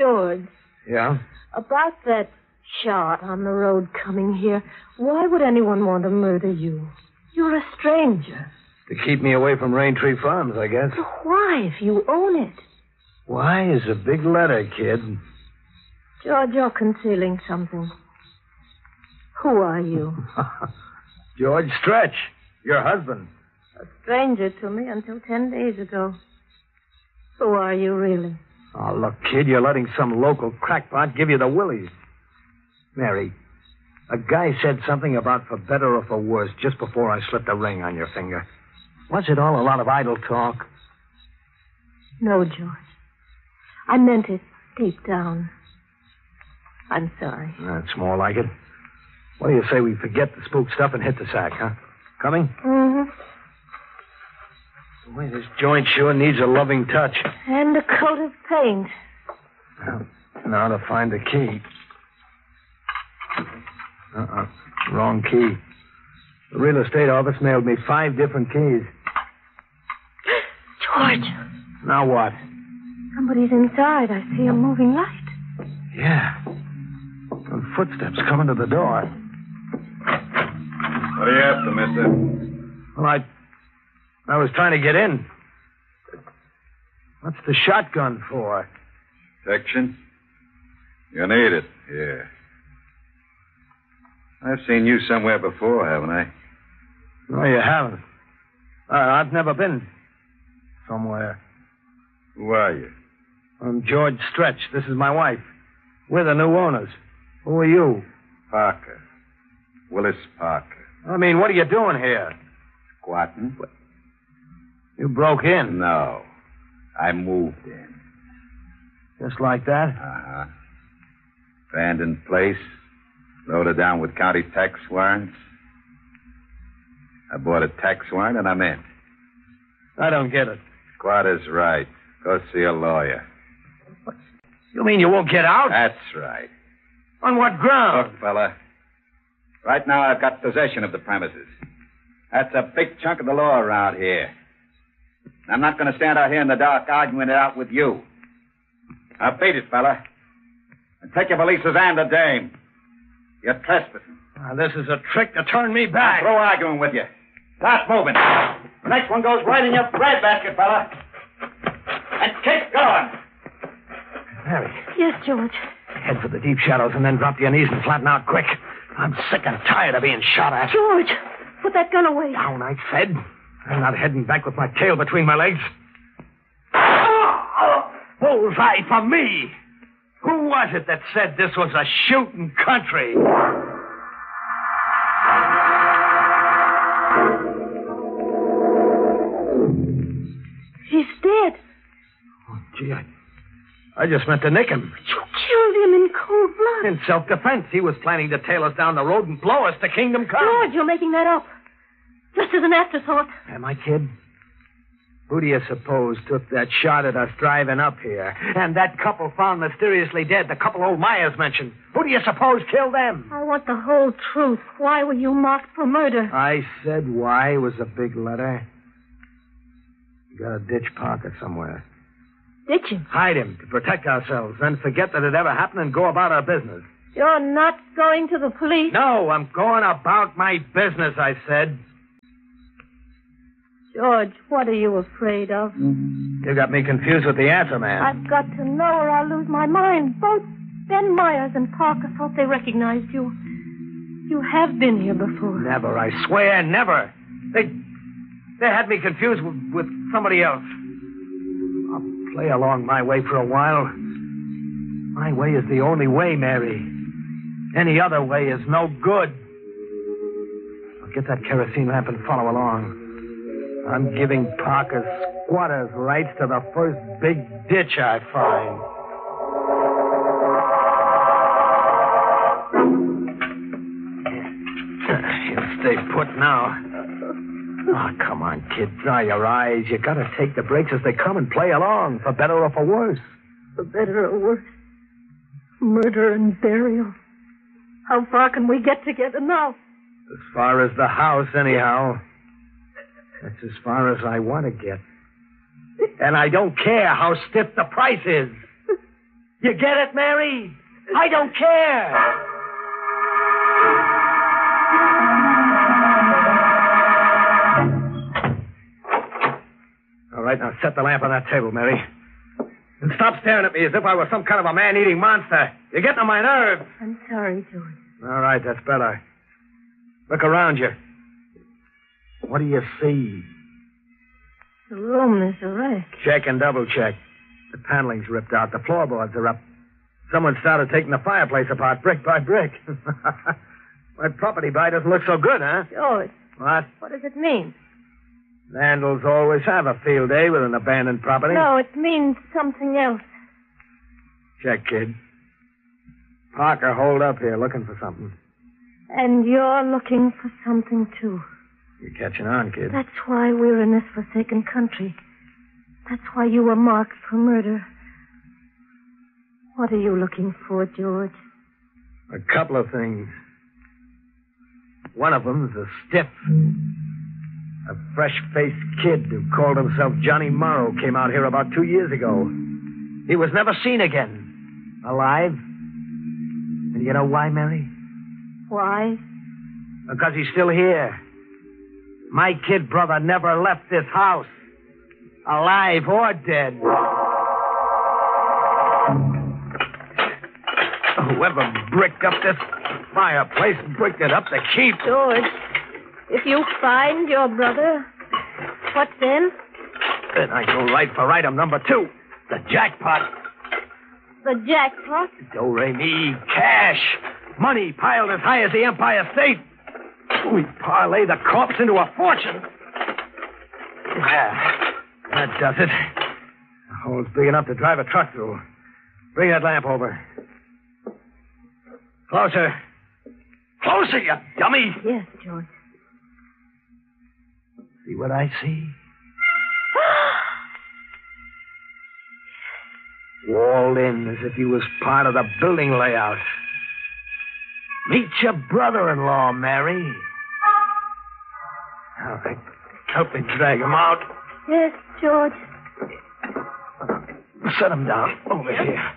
George. Yeah? About that shot on the road coming here, why would anyone want to murder you? You're a stranger. To keep me away from Raintree Farms, I guess. So why, if you own it? Why is a big letter, kid. George, you're concealing something. Who are you? George Stretch, your husband. A stranger to me until 10 days ago. Who are you, really? Oh, look, kid, you're letting some local crackpot give you the willies. Mary, a guy said something about for better or for worse just before I slipped a ring on your finger. Was it all a lot of idle talk? No, George. I meant it deep down. I'm sorry. That's more like it. What do you say we forget the spook stuff and hit the sack, huh? Coming? Mm-hmm. Boy, this joint sure needs a loving touch. And a coat of paint. Well, now to find the key. Wrong key. The real estate office mailed me 5 different keys. George. Now what? Somebody's inside. I see a moving light. Yeah. And footsteps coming to the door. What are you after, mister? Well, I was trying to get in. What's the shotgun for? Protection? You need it, yeah. I've seen you somewhere before, haven't I? No, you haven't. I've never been somewhere. Who are you? I'm George Stretch. This is my wife. We're the new owners. Who are you? Parker. Willis Parker. I mean, what are you doing here? Squatting? You broke in. No. I moved in. Just like that? Uh-huh. Abandoned place. Loaded down with county tax warrants. I bought a tax warrant and I'm in. I don't get it. Squatter's right. Go see a lawyer. You mean you won't get out? That's right. On what ground? Look, fella. Right now I've got possession of the premises. That's a big chunk of the law around here. I'm not going to stand out here in the dark arguing it out with you. Now beat it, fella. And take your valises and the dame. You're trespassing. Now, this is a trick to turn me back. Throw arguing with you. Start moving. The next one goes right in your breadbasket, fella. And keep going. Mary. Yes, George. Head for the deep shadows and then drop to your knees and flatten out quick. I'm sick and tired of being shot at. George, put that gun away. Down, I said. I'm not heading back with my tail between my legs. Bullseye for me. Who was it that said this was a shooting country? He's dead. Oh, gee, I just meant to nick him. You killed him in cold blood. In self-defense. He was planning to tail us down the road and blow us to Kingdom Come. George, you're making that up. Just as an afterthought. Am I, kid? Who do you suppose took that shot at us driving up here? And that couple found mysteriously dead, the couple old Myers mentioned. Who do you suppose killed them? I want the whole truth. Why were you marked for murder? I said why was a big letter. You gotta ditch Parker somewhere. Ditch him? Hide him to protect ourselves, then forget that it ever happened and go about our business. You're not going to the police? No, I'm going about my business, I said. George, what are you afraid of? You got me confused with the answer, man. I've got to know or I'll lose my mind. Both Ben Myers and Parker thought they recognized you. You have been here before. Never, I swear, never. They had me confused with somebody else. I'll play along my way for a while. My way is the only way, Mary. Any other way is no good. I'll get that kerosene lamp and follow along. I'm giving Parker's squatters' rights to the first big ditch I find. He'll stay put now. Oh, come on, kid. Dry your eyes. You gotta take the breaks as they come and play along, for better or for worse. For better or worse. Murder and burial. How far can we get together now? As far as the house, anyhow. That's as far as I want to get. And I don't care how stiff the price is. You get it, Mary? I don't care. All right, now set the lamp on that table, Mary. And stop staring at me as if I were some kind of a man-eating monster. You're getting on my nerves. I'm sorry, George. All right, that's better. Look around you. What do you see? The room is a wreck. Check and double check. The paneling's ripped out. The floorboards are up. Someone started taking the fireplace apart brick by brick. My property buy doesn't look so good, huh? George. What? What does it mean? Vandals always have a field day with an abandoned property. No, it means something else. Check, kid. Parker holed up here looking for something. And you're looking for something, too. You're catching on, kid. That's why we're in this forsaken country. That's why you were marked for murder. What are you looking for, George? A couple of things. One of them's a stiff. A fresh-faced kid who called himself Johnny Morrow came out here about 2 years ago. He was never seen again. Alive. And you know why, Mary? Why? Because he's still here. My kid brother never left this house. Alive or dead. Whoever bricked up this fireplace bricked it up to keep. George, if you find your brother, what then? Then I go right for item number 2, the jackpot. The jackpot? Do-re-mi, cash. Money piled as high as the Empire State. We parlay the corpse into a fortune. Yeah, that does it. The hole's big enough to drive a truck through. Bring that lamp over. Closer. Closer, you dummy. Yes, George. See what I see? Walled in as if he was part of the building layout. Meet your brother-in-law, Mary. All right. Help me drag him out. Yes, George. Set him down over here.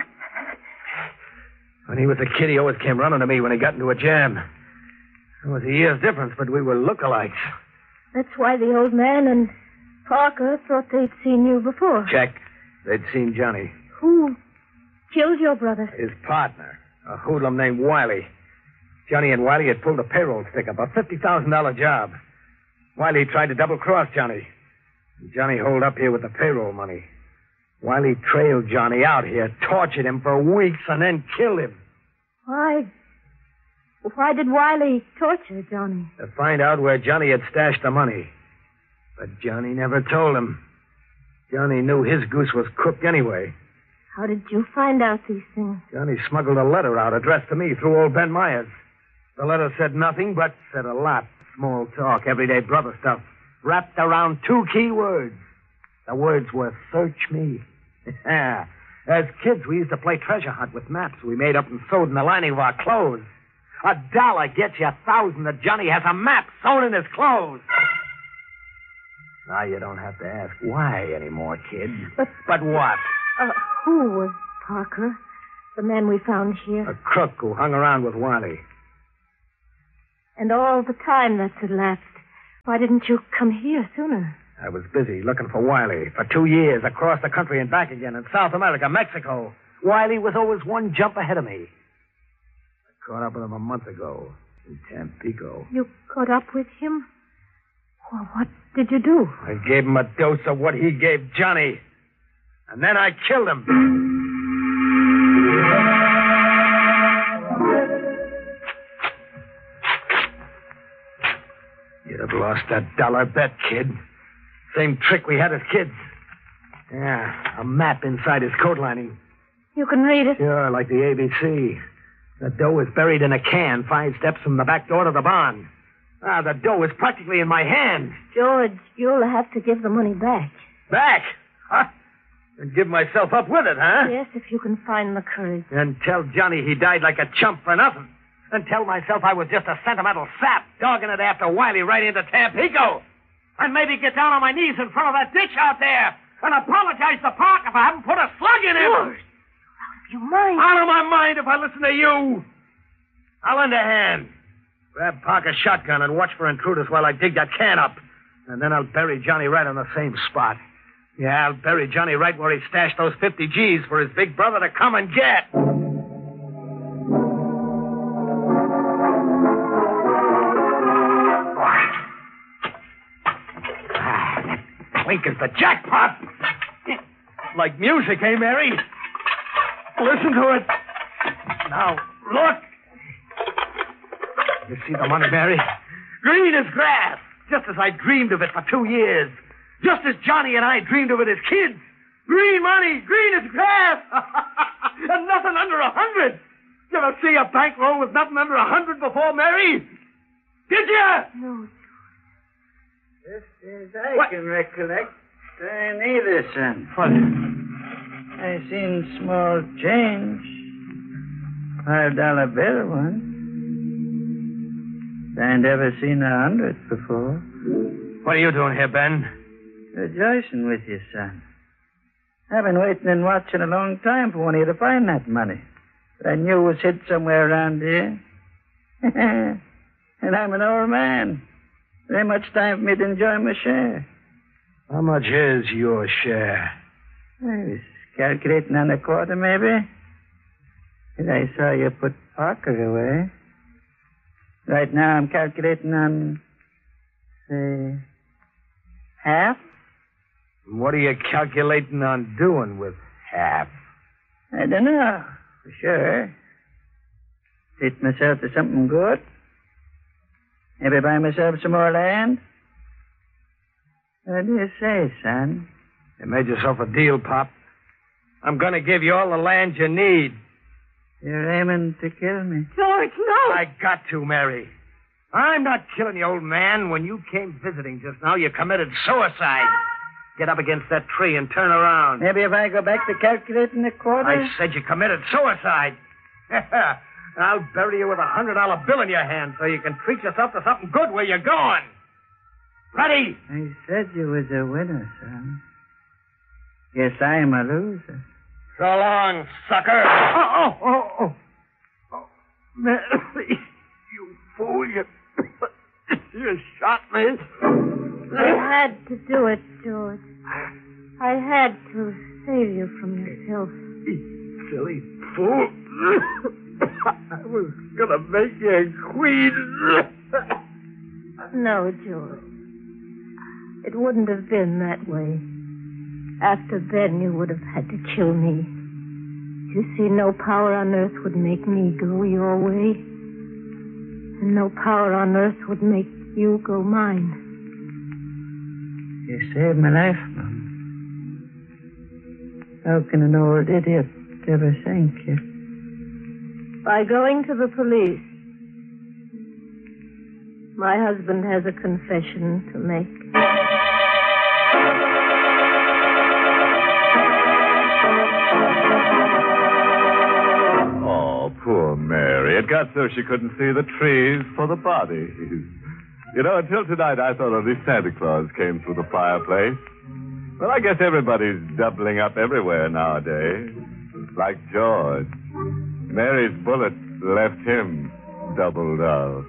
When he was a kid, he always came running to me when he got into a jam. There was a year's difference, but we were lookalikes. That's why the old man and Parker thought they'd seen you before. Check. They'd seen Johnny. Who killed your brother? His partner, a hoodlum named Wiley. Johnny and Wiley had pulled a payroll stick-up, a $50,000 job. Wiley tried to double-cross Johnny. Johnny holed up here with the payroll money. Wiley trailed Johnny out here, tortured him for weeks, and then killed him. Why did Wiley torture Johnny? To find out where Johnny had stashed the money. But Johnny never told him. Johnny knew his goose was cooked anyway. How did you find out these things? Johnny smuggled a letter out addressed to me through old Ben Myers. The letter said nothing, but said a lot. Small talk, everyday brother stuff. Wrapped around 2 key words. The words were, search me. As kids, we used to play treasure hunt with maps we made up and sewed in the lining of our clothes. $1 gets you 1,000 that Johnny has a map sewn in his clothes. Now you don't have to ask why anymore, kid. But what? Who was Parker, the man we found here? A crook who hung around with Wiley. And all the time that's elapsed, why didn't you come here sooner? I was busy looking for Wiley for 2 years, across the country and back again, in South America, Mexico. Wiley was always one jump ahead of me. I caught up with him a month ago in Tampico. You caught up with him? Well, what did you do? I gave him a dose of what he gave Johnny. And then I killed him. You'd have lost that $1 bet, kid. Same trick we had as kids. Yeah, a map inside his coat lining. You can read it? Sure, like the ABC. The dough is buried in a can 5 steps from the back door to the barn. The dough is practically in my hand. George, you'll have to give the money back. Back? Huh? And give myself up with it, huh? Yes, if you can find the courage. And tell Johnny he died like a chump for nothing. And tell myself I was just a sentimental sap dogging it after Wiley right into Tampico. And maybe get down on my knees in front of that ditch out there and apologize to Parker for having put a slug in him. George, You mind? Out of my mind if I listen to you. I'll lend a hand. Grab Parker's shotgun and watch for intruders while I dig that can up. And then I'll bury Johnny right on the same spot. Yeah, I'll bury Johnny right where he stashed those 50 G's for his big brother to come and get. That wink is the jackpot. Like music, eh, Mary? Listen to it. Now, look. You see the money, Mary? Green as grass, just as I dreamed of it for 2 years. Just as Johnny and I dreamed of it as kids. Green money, green as grass. And nothing under 100. You ever see a bankroll with nothing under 100 before, Mary? Did you? No. Just as I can recollect, I neither, son. What? I seen small change. $5 bill once. I never seen 100 before. What are you doing here, Ben? Rejoicing with you, son. I've been waiting and watching a long time for one of you to find that money. But I knew it was hid somewhere around here. And I'm an old man. There ain't much time for me to enjoy my share. How much is your share? I was calculating on a quarter, maybe. And I saw you put Parker away. Right now I'm calculating on, say, half. What are you calculating on doing with half? I don't know, for sure. Treat myself to something good. Maybe buy myself some more land. What do you say, son? You made yourself a deal, Pop. I'm going to give you all the land you need. You're aiming to kill me. George, no. I got to, Mary. I'm not killing you, old man. When you came visiting just now, you committed suicide. Get up against that tree and turn around. Maybe if I go back to calculating a quarter? I said you committed suicide. I'll bury you with a $100 bill in your hand so you can treat yourself to something good where you're going. Ready? I said you was a winner, son. Guess I'm a loser. So long, sucker. Oh. Mary, you fool. You shot me. I had to do it, George. I had to save you from yourself. You silly fool. I was going to make you a queen. No, George. It wouldn't have been that way. After Ben, you would have had to kill me. You see, no power on earth would make me go your way. And no power on earth would make you go mine. You saved my life, Mom. How can an old idiot ever thank you? By going to the police. My husband has a confession to make. Oh, poor Mary. It got so she couldn't see the trees for the bodies. You know, until tonight I thought only Santa Claus came through the fireplace. Well, I guess everybody's doubling up everywhere nowadays. Like George. Mary's bullet left him doubled up.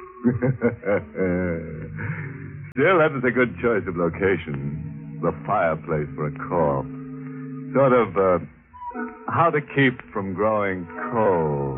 Still, that was a good choice of location. The fireplace for a corpse. Sort of, how to keep from growing cold.